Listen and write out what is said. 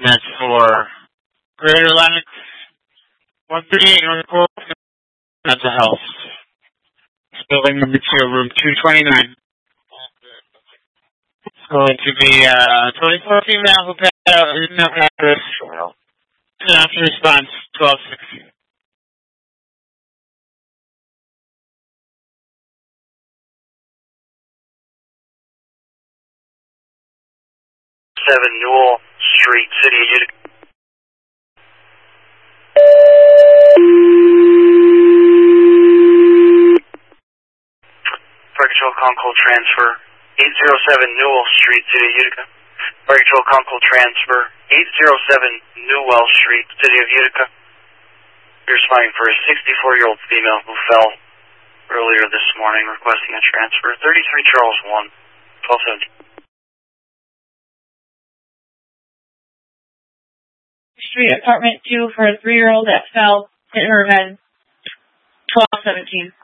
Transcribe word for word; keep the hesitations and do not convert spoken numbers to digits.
That's for Greater Lennox, one thirty-eight North Court, Mental Health. Building number two, room two twenty-nine. It's going to be uh, twenty-four female who passed out in the address. And after response, twelve sixty. seven Newell Street, City of Utica. Fire Control Concall transfer, eight zero seven Newell Street, City of Utica. Fire Control Concall transfer, eight zero seven Newell Street, City of Utica. You're responding for a sixty-four-year-old female who fell earlier this morning, requesting a transfer. thirty-three Charles one, twelve seventeen. Street, apartment two for a three-year-old that fell, hit her head, twelve seventeen.